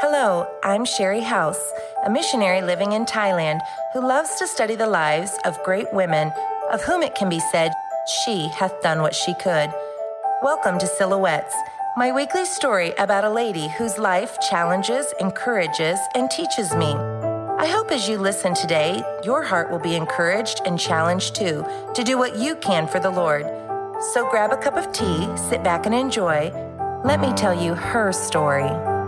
Hello, I'm Sherry House, a missionary living in Thailand who loves to study the lives of great women, of whom it can be said, she hath done what she could. Welcome to Silhouettes, my weekly story about a lady whose life challenges, encourages, and teaches me. I hope as you listen today, your heart will be encouraged and challenged too to do what you can for the Lord. So grab a cup of tea, sit back and enjoy. Let me tell you her story.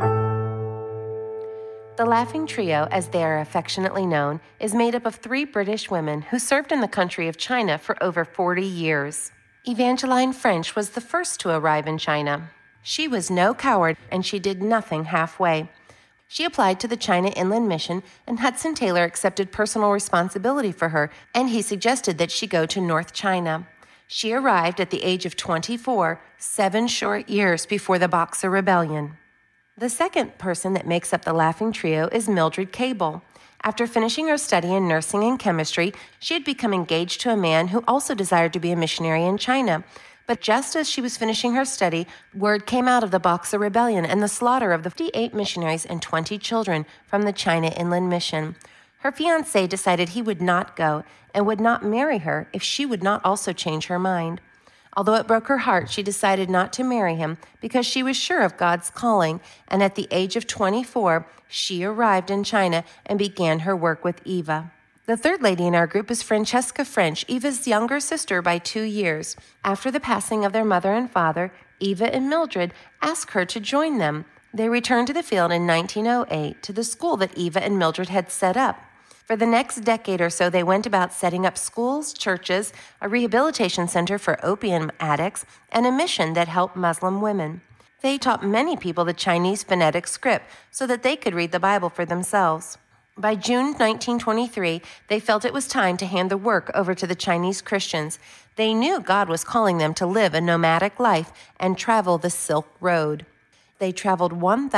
The Laughing Trio, as they are affectionately known, is made up of 3 British women who served in the country of China for over 40 years. Evangeline French was the first to arrive in China. She was no coward, and she did nothing halfway. She applied to the China Inland Mission, and Hudson Taylor accepted personal responsibility for her, and he suggested that she go to North China. She arrived at the age of 24, 7 short years before the Boxer Rebellion. The second person that makes up the Laughing Trio is Mildred Cable. After finishing her study in nursing and chemistry, she had become engaged to a man who also desired to be a missionary in China. But just as she was finishing her study, word came out of the Boxer Rebellion and the slaughter of the 58 missionaries and 20 children from the China Inland Mission. Her fiancé decided he would not go and would not marry her if she would not also change her mind. Although it broke her heart, she decided not to marry him because she was sure of God's calling, and at the age of 24, she arrived in China and began her work with Eva. The third lady in our group is Francesca French, Eva's younger sister by 2 years. After the passing of their mother and father, Eva and Mildred asked her to join them. They returned to the field in 1908 to the school that Eva and Mildred had set up. For the next decade or so, they went about setting up schools, churches, a rehabilitation center for opium addicts, and a mission that helped Muslim women. They taught many people the Chinese phonetic script so that they could read the Bible for themselves. By June 1923, they felt it was time to hand the work over to the Chinese Christians. They knew God was calling them to live a nomadic life and travel the Silk Road. They traveled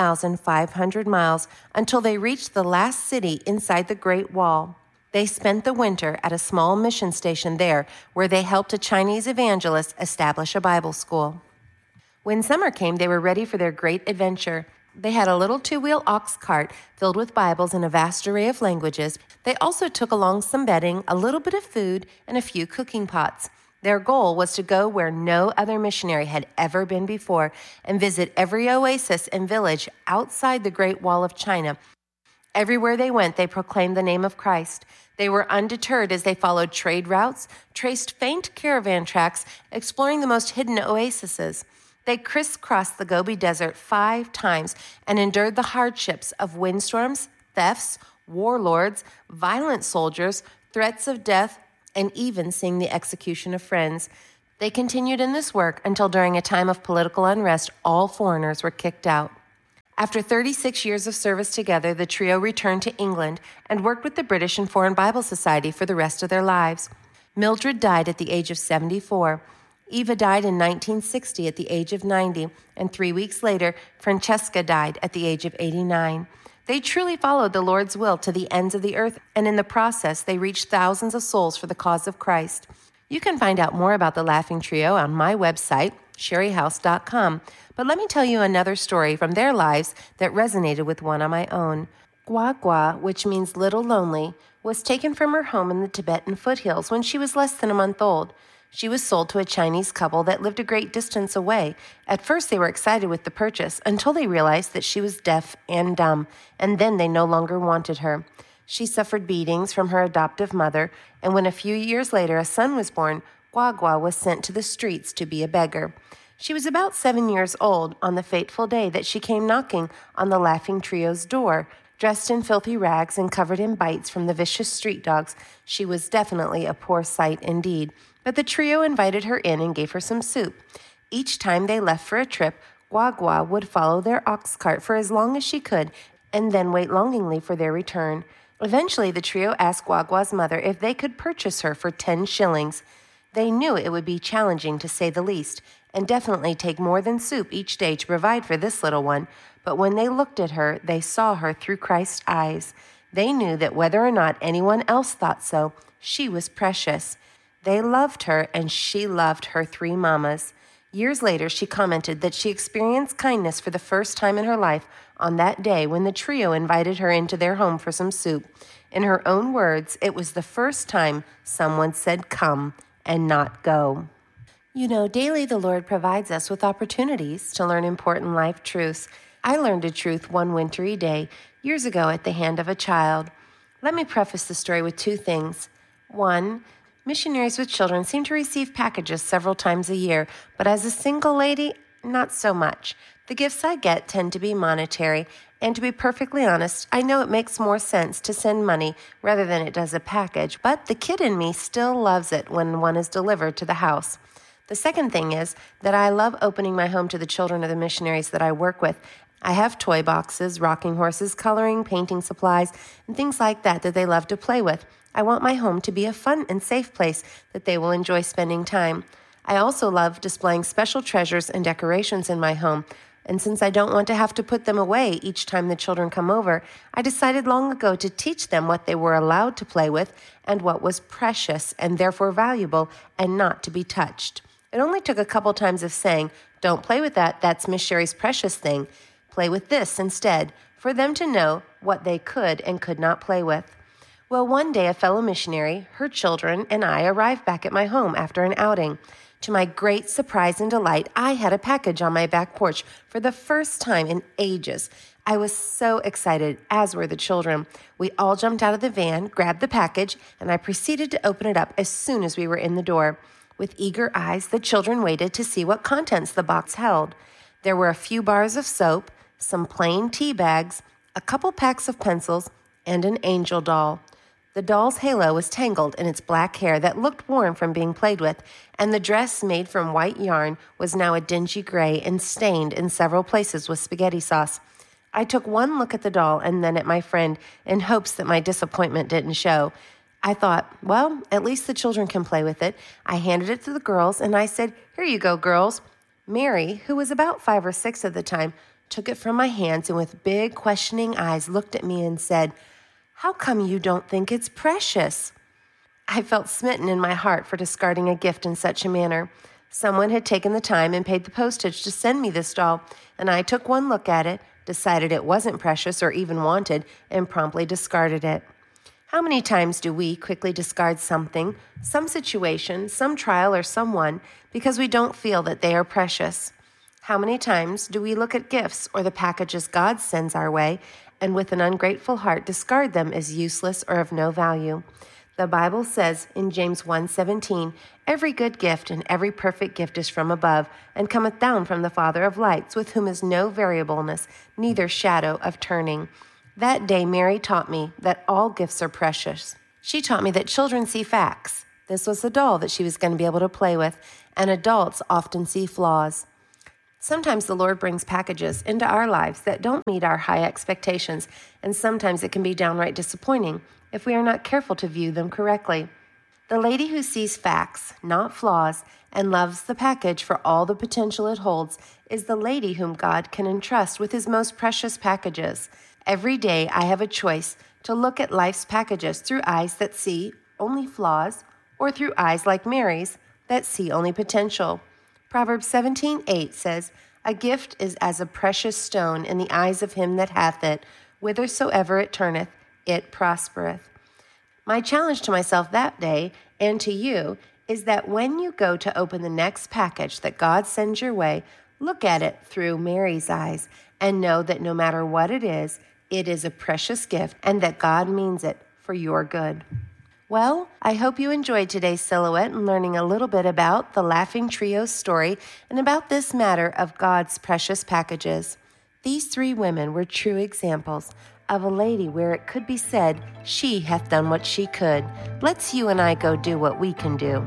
1,500 miles until they reached the last city inside the Great Wall. They spent the winter at a small mission station there where they helped a Chinese evangelist establish a Bible school. When summer came, they were ready for their great adventure. They had a little 2-wheel ox cart filled with Bibles in a vast array of languages. They also took along some bedding, a little bit of food, and a few cooking pots. Their goal was to go where no other missionary had ever been before and visit every oasis and village outside the Great Wall of China. Everywhere they went, they proclaimed the name of Christ. They were undeterred as they followed trade routes, traced faint caravan tracks, exploring the most hidden oases. They crisscrossed the Gobi Desert 5 times and endured the hardships of windstorms, thefts, warlords, violent soldiers, threats of death, and even seeing the execution of friends. They continued in this work until during a time of political unrest, all foreigners were kicked out. After 36 years of service together, the trio returned to England and worked with the British and Foreign Bible Society for the rest of their lives. Mildred died at the age of 74. Eva died in 1960 at the age of 90, and 3 weeks later, Francesca died at the age of 89. They truly followed the Lord's will to the ends of the earth, and in the process, they reached thousands of souls for the cause of Christ. You can find out more about the Laughing Trio on my website, sherryhouse.com. But let me tell you another story from their lives that resonated with one of my own. Gua Gua, which means little lonely, was taken from her home in the Tibetan foothills when she was less than a month old. She was sold to a Chinese couple that lived a great distance away. At first, they were excited with the purchase until they realized that she was deaf and dumb, and then they no longer wanted her. She suffered beatings from her adoptive mother, and when a few years later a son was born, Gua Gua was sent to the streets to be a beggar. She was about 7 years old on the fateful day that she came knocking on the Laughing Trio's door. Dressed in filthy rags and covered in bites from the vicious street dogs, she was definitely a poor sight indeed. But the trio invited her in and gave her some soup. Each time they left for a trip, Gua Gua would follow their ox cart for as long as she could and then wait longingly for their return. Eventually, the trio asked Gua Gua's mother if they could purchase her for 10 shillings. They knew it would be challenging to say the least, and definitely take more than soup each day to provide for this little one. But when they looked at her, they saw her through Christ's eyes. They knew that whether or not anyone else thought so, she was precious. They loved her, and she loved her 3 mamas. Years later, she commented that she experienced kindness for the first time in her life on that day when the trio invited her into their home for some soup. In her own words, it was the first time someone said come and not go. You know, daily the Lord provides us with opportunities to learn important life truths. I learned a truth one wintry day years ago at the hand of a child. Let me preface the story with two things. One, missionaries with children seem to receive packages several times a year, but as a single lady, not so much. The gifts I get tend to be monetary, and to be perfectly honest, I know it makes more sense to send money rather than it does a package, but the kid in me still loves it when one is delivered to the house. The second thing is that I love opening my home to the children of the missionaries that I work with. I have toy boxes, rocking horses, coloring, painting supplies, and things like that they love to play with. I want my home to be a fun and safe place that they will enjoy spending time. I also love displaying special treasures and decorations in my home. And since I don't want to have to put them away each time the children come over, I decided long ago to teach them what they were allowed to play with and what was precious and therefore valuable and not to be touched. It only took a couple times of saying, "Don't play with that, that's Miss Sherry's precious thing. Play with this instead," for them to know what they could and could not play with. Well, one day a fellow missionary, her children, and I arrived back at my home after an outing. To my great surprise and delight, I had a package on my back porch for the first time in ages. I was so excited, as were the children. We all jumped out of the van, grabbed the package, and I proceeded to open it up as soon as we were in the door. With eager eyes, the children waited to see what contents the box held. There were a few bars of soap, some plain tea bags, a couple packs of pencils, and an angel doll. The doll's halo was tangled in its black hair that looked worn from being played with, and the dress made from white yarn was now a dingy gray and stained in several places with spaghetti sauce. I took one look at the doll and then at my friend in hopes that my disappointment didn't show. I thought, well, at least the children can play with it. I handed it to the girls, and I said, "Here you go, girls." Mary, who was about 5 or 6 at the time, took it from my hands and with big, questioning eyes looked at me and said, "How come you don't think it's precious?" I felt smitten in my heart for discarding a gift in such a manner. Someone had taken the time and paid the postage to send me this doll, and I took one look at it, decided it wasn't precious or even wanted, and promptly discarded it. How many times do we quickly discard something, some situation, some trial, or someone because we don't feel that they are precious? How many times do we look at gifts or the packages God sends our way and with an ungrateful heart discard them as useless or of no value? The Bible says in James 1:17, "Every good gift and every perfect gift is from above, and cometh down from the Father of lights, with whom is no variableness, neither shadow of turning." That day, Mary taught me that all gifts are precious. She taught me that children see facts. This was a doll that she was going to be able to play with, and adults often see flaws. Sometimes the Lord brings packages into our lives that don't meet our high expectations, and sometimes it can be downright disappointing if we are not careful to view them correctly. The lady who sees facts, not flaws, and loves the package for all the potential it holds is the lady whom God can entrust with his most precious packages. Every day I have a choice to look at life's packages through eyes that see only flaws or through eyes like Mary's that see only potential. Proverbs 17:8 says, "A gift is as a precious stone in the eyes of him that hath it. Whithersoever it turneth, it prospereth." My challenge to myself that day and to you is that when you go to open the next package that God sends your way, look at it through Mary's eyes and know that no matter what it is a precious gift and that God means it for your good. Well, I hope you enjoyed today's Silhouette and learning a little bit about the Laughing Trio's story and about this matter of God's precious packages. These 3 women were true examples of a lady where it could be said, "She hath done what she could." Let's you and I go do what we can do.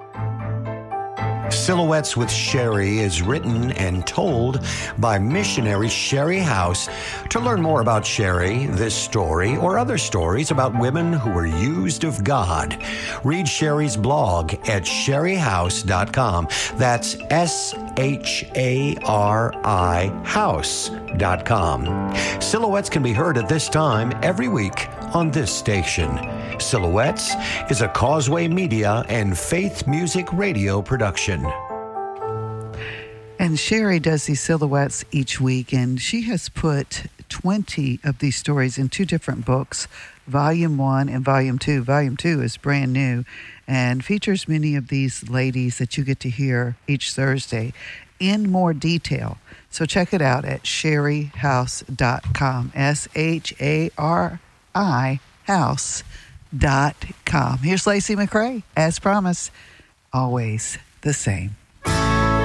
Silhouettes with Sherry is written and told by missionary Sherry House. To learn more about Sherry, this story, or other stories about women who were used of God, read Sherry's blog at sherryhouse.com. That's SHARI house.com. Silhouettes can be heard at this time every week on this station. Silhouettes is a Causeway Media and Faith Music Radio production. And Sherry does these silhouettes each week, and she has put 20 of these stories in 2 different books, Volume 1 and Volume 2. Volume 2 is brand new and features many of these ladies that you get to hear each Thursday in more detail. So check it out at sherryhouse.com, SHARI house.com. Here's Lacey McRae. As promised, always the same.